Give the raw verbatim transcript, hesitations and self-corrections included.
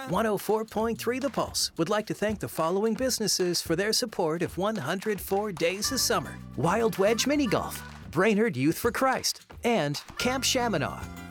one oh four point three The Pulse would like to thank the following businesses for their support of one hundred four Days of Summer: Wild Wedge Mini Golf, Brainerd Youth for Christ, and Camp Chaminade.